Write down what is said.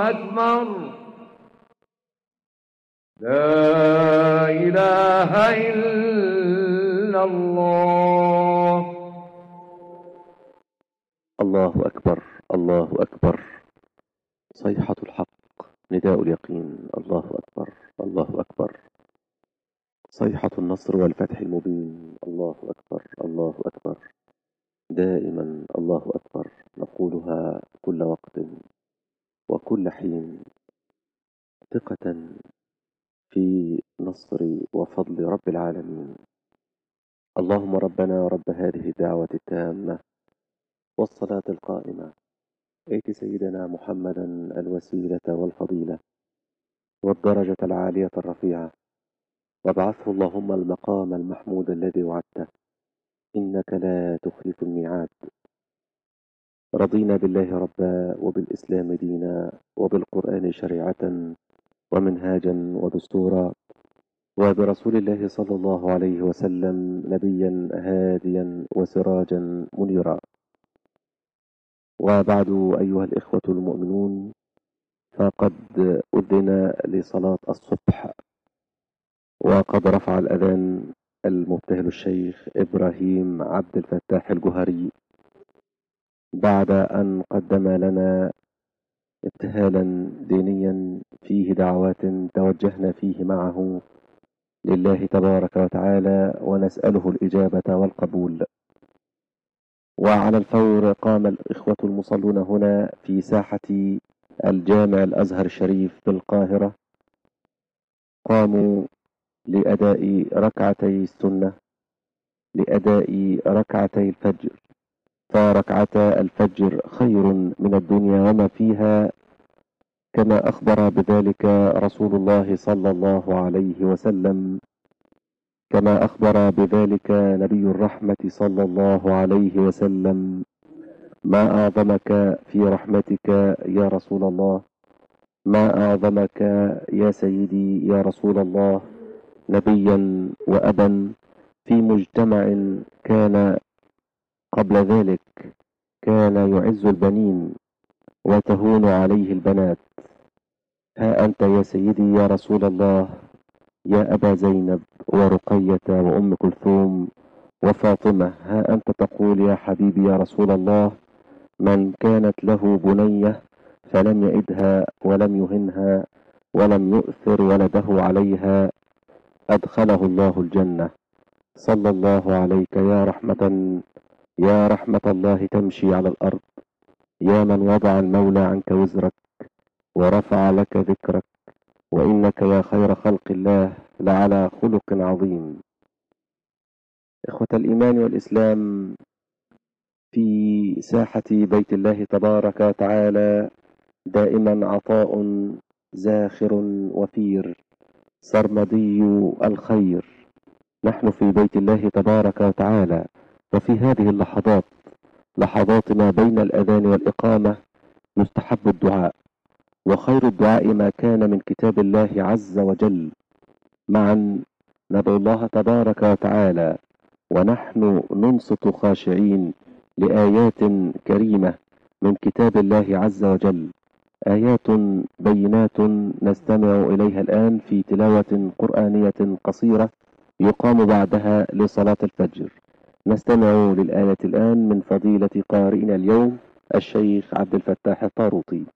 أكبر. لا إله إلا الله. الله أكبر، الله أكبر. صيحة الحق، نداء اليقين. الله أكبر، الله أكبر. صيحة النصر والفتح المبين. الله أكبر، الله أكبر. دائما الله أكبر، نقولها كل وقت وكل حين، ثقة في نصر وفضل رب العالمين. اللهم ربنا رب هذه الدعوة التامة والصلاة القائمة، آت سيدنا محمدا الوسيلة والفضيلة والدرجة العالية الرفيعة، وابعثه اللهم المقام المحمود الذي وعدته، إنك لا تخلف الميعاد. رضينا بالله ربا وبالإسلام دينا وبالقرآن شريعة ومنهاجا ودستورا، وبرسول الله صلى الله عليه وسلم نبيا هاديا وسراجا منيرا. وبعد، أيها الإخوة المؤمنون، فقد أذن لصلاة الصبح، وقد رفع الأذان المبتهل الشيخ إبراهيم عبد الفتاح الجهري بعد أن قدم لنا ابتهالا دينيا فيه دعوات توجهنا فيه معه لله تبارك وتعالى، ونسأله الإجابة والقبول. وعلى الفور قام الإخوة المصلون هنا في ساحة الجامع الأزهر الشريف بالقاهرة، قاموا لأداء ركعتي السنة، لأداء ركعتي الفجر، فركعتا الفجر خير من الدنيا وما فيها، كما أخبر بذلك رسول الله صلى الله عليه وسلم، كما أخبر بذلك نبي الرحمة صلى الله عليه وسلم: ما أعظمك في رحمتك يا رسول الله، ما أعظمك يا سيدي يا رسول الله، نبيا وأبا في مجتمع كان قبل ذلك كان يعز البنين وتهون عليه البنات. ها أنت يا سيدي يا رسول الله، يا أبا زينب ورقية وأم كلثوم وفاطمة، ها أنت تقول يا حبيبي يا رسول الله: من كانت له بنية فلم يئدها ولم يهنها ولم يؤثر ولده عليها أدخله الله الجنة. صلى الله عليك يا رحمة الله تمشي على الأرض، يا من وضع المولى عنك وزرك ورفع لك ذكرك، وإنك يا خير خلق الله لعلى خلق عظيم. إخوة الإيمان والإسلام، في ساحة بيت الله تبارك وتعالى دائما عطاء زاخر وفير سرمدي الخير. نحن في بيت الله تبارك وتعالى، وفي هذه اللحظات، لحظات ما بين الأذان والإقامة، يستحب الدعاء، وخير الدعاء ما كان من كتاب الله عز وجل. معا ندعو الله تبارك وتعالى ونحن ننصت خاشعين لآيات كريمة من كتاب الله عز وجل، آيات بينات نستمع إليها الآن في تلاوة قرآنية قصيرة يقام بعدها لصلاة الفجر. نستمع للآية الآن من فضيلة قارئنا اليوم الشيخ عبد الفتاح الطاروطي.